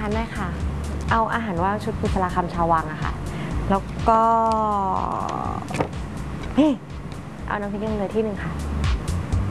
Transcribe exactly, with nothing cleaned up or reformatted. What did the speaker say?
ารได้ค่ะเอาอาหารว่างชุดกุศลคำชาววังอะค่ะแล้วก็เอาน้ำพริกยำเลยที่หนึ่งค่ะ